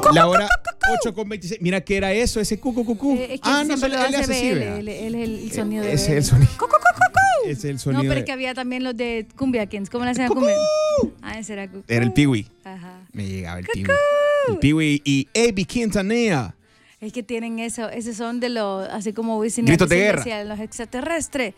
La hora 8:26. Mira, ¿qué era eso? Ese cucu. Es que No, siempre él lo hace hace así, ¿verdad? él es el sonido de Ese es él. el sonido. Ese es el sonido. No, pero de- es que había también los de Cumbia Kings. ¿Cómo le hacían a Cumbia? Ese era Cucu. Era el Piwi. Ajá. Me llegaba el Piwi. El Piwi y Abby Quintanilla. Es que tienen eso, ese son de los, así como Wisin y Gritos de Yandel guerra. decía, los extraterrestres.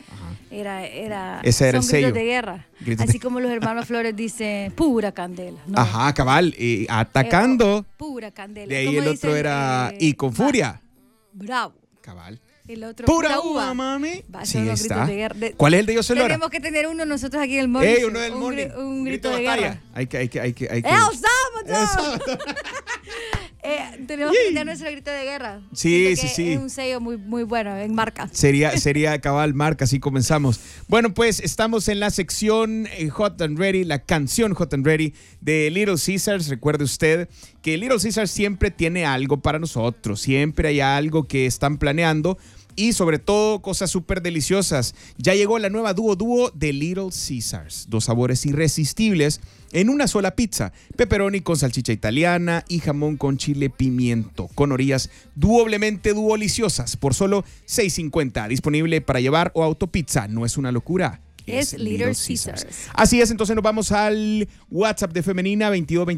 Ese era son el sello. gritos de guerra. Gritos Así de- como los hermanos Flores dicen, pura candela. ¿no? Ajá, cabal. Atacando. Pura candela. De ahí ¿Cómo el otro dicen? era Y con furia. Bravo. Cabal. El otro, Pura uva, mami. Va, Sí, son los está. gritos de guerra. ¿Cuál es el de Yo Soy Lora? Tenemos que tener uno nosotros aquí en el morning. Uno del morning. Un grito de batalla. guerra. Hay que. ¡El sábado! Tenemos que tener nuestro grito de guerra. Sí, Siento que sí. Es un sello muy, muy bueno en marca. Sería cabal marca, así comenzamos. Bueno, pues estamos en la sección Hot and Ready, la canción Hot and Ready de Little Caesars. Recuerde usted que Little Caesars siempre tiene algo para nosotros, siempre hay algo que están planeando y sobre todo cosas súper deliciosas. Ya llegó la nueva dúo de Little Caesars, 2 sabores irresistibles en una sola pizza: pepperoni con salchicha italiana y jamón con chile pimiento, con orillas doblemente duoliciosas por solo $6.50. Disponible para llevar o autopizza. No es una locura. Es Little Caesars. Así es, entonces nos vamos al WhatsApp de Femenina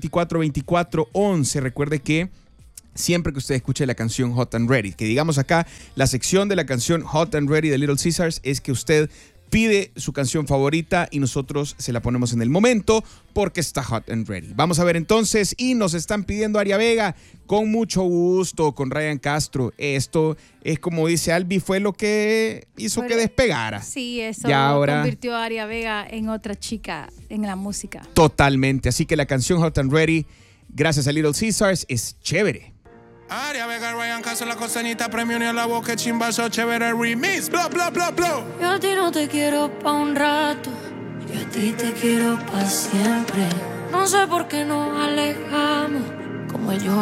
22242411. Recuerde que siempre que usted escuche la canción Hot and Ready, que digamos acá, la sección de la canción Hot and Ready de Little Caesars es que usted pide su canción favorita y nosotros se la ponemos en el momento porque está Hot and Ready. Vamos a ver entonces, y nos están pidiendo Aria Vega, con mucho gusto, con Ryan Castro. Esto es, como dice Albi, fue lo que hizo que despegara. Sí, eso Ya ahora convirtió a Aria Vega en otra chica en la música. totalmente. Así que la canción Hot and Ready, gracias a Little Caesars, es chévere. Aria Vega, Ryan Castro, la costanita, premio ni a la boca, chimbazo, chévere, remix, bla, bla, bla, bla. Yo a ti no te quiero pa' un rato, yo a ti te quiero pa' siempre. No sé por qué nos alejamos, como yo